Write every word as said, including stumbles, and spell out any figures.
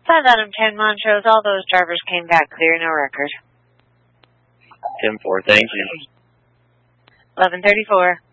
Five out of ten Montrose. All those drivers came back clear, no record. ten four, thank you. eleven thirty-four.